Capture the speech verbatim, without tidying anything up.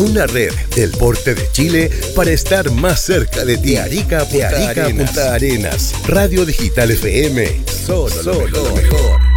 Una red del porte de Chile para estar más cerca de ti. Arica a Punta, Arica, Arenas. Punta Arenas. Radio Digital F M. Solo, Solo lo mejor.